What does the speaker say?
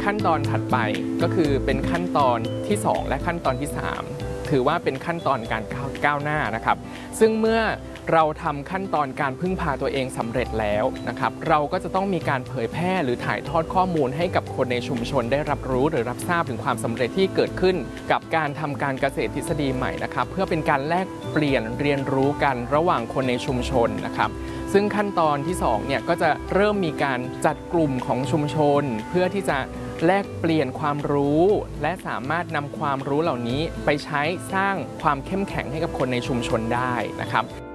ขั้นตอนถัดไปก็คือเป็นขั้นตอนที่2และขั้นตอนที่3ถือว่าเป็นขั้นตอนการก้าวหน้านะครับซึ่งเมื่อเราทำขั้นตอนการพึ่งพาตัวเองสำเร็จแล้วนะครับเราก็จะต้องมีการเผยแพร่หรือถ่ายทอดข้อมูลให้กับคนในชุมชนได้รับรู้หรือรับทราบถึงความสำเร็จที่เกิดขึ้นกับการทำการเกษตรทฤษฎีใหม่นะครับเพื่อเป็นการแลกเปลี่ยนเรียนรู้กันระหว่างคนในชุมชนนะครับซึ่งขั้นตอนที่2เนี่ยก็จะเริ่มมีการจัดกลุ่มของชุมชนเพื่อที่จะแลกเปลี่ยนความรู้และสามารถนำความรู้เหล่านี้ไปใช้สร้างความเข้มแข็งให้กับคนในชุมชนได้นะครับ